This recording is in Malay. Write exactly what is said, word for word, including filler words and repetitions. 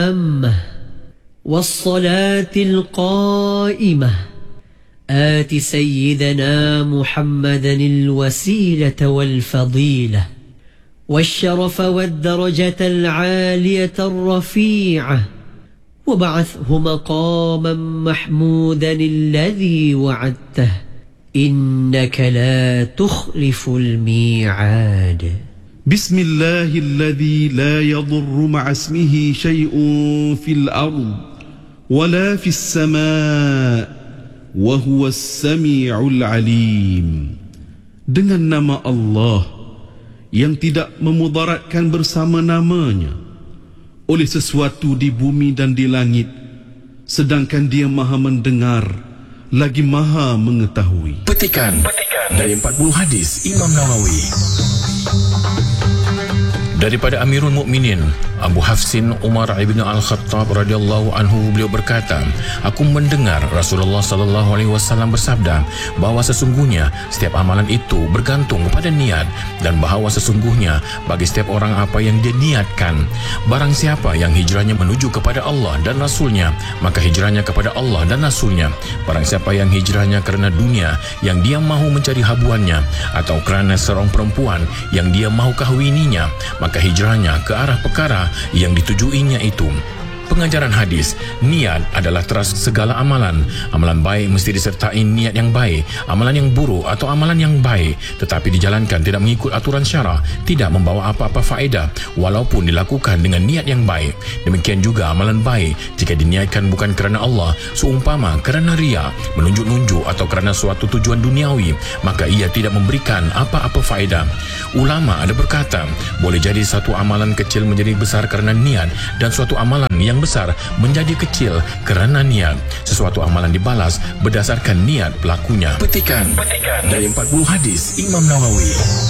التامة والصلاة القائمة آت سيدنا محمدا الوسيلة والفضيلة والشرف والدرجة العالية الرفيعة وبعثه مقاما محمودا الذي وعدته إنك لا تخلف الميعاد. بسم الله الذي لا يضر مع اسمه شيء في الأرض ولا في السماء وهو السميع العليم. Dengan nama Allah yang tidak memudaratkan bersama namanya oleh sesuatu di bumi dan di langit, sedangkan Dia Maha mendengar lagi Maha mengetahui. Petikan, Petikan dari empat puluh hadis Imam Nawawi. Daripada Amirul Mukminin Abu Hafsin Umar ibn Al-Khattab radhiyallahu anhu, beliau berkata, aku mendengar Rasulullah sallallahu alaihi wasallam bersabda bahawa sesungguhnya setiap amalan itu bergantung kepada niat, dan bahawa sesungguhnya bagi setiap orang apa yang dia niatkan. Barang siapa yang hijrahnya menuju kepada Allah dan Rasulnya, maka hijrahnya kepada Allah dan Rasulnya. Barang siapa yang hijrahnya kerana dunia yang dia mahu mencari habuannya, atau kerana seorang perempuan yang dia mahu kahwininya, maka hijrahnya ke arah perkara yang ditujuinya itu. Pengajaran hadis, niat adalah teras segala amalan. Amalan baik mesti disertai niat yang baik. Amalan yang buruk atau amalan yang baik tetapi dijalankan tidak mengikut aturan syara, tidak membawa apa-apa faedah walaupun dilakukan dengan niat yang baik. Demikian juga amalan baik jika diniatkan bukan kerana Allah, seumpama kerana riya, menunjuk-nunjuk atau kerana suatu tujuan duniawi, maka ia tidak memberikan apa-apa faedah. Ulama ada berkata, boleh jadi satu amalan kecil menjadi besar kerana niat, dan suatu amalan yang besar menjadi kecil kerana niat. Sesuatu amalan dibalas berdasarkan niat pelakunya. Petikan, Petikan dari empat puluh hadis Imam Nawawi.